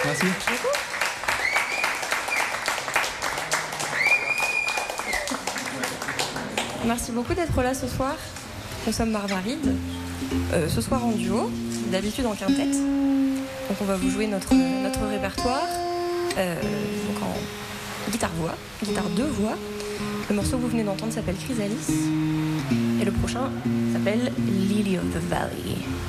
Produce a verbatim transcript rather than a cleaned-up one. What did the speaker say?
Merci. Merci beaucoup d'être là ce soir. Nous sommes Marvaride, euh, ce soir en duo, d'habitude en quintette. Donc on va vous jouer notre, notre répertoire, euh, donc en guitare-voix, guitare deux voix. Le morceau que vous venez d'entendre s'appelle Chrysalis et le prochain s'appelle Lily of the Valley.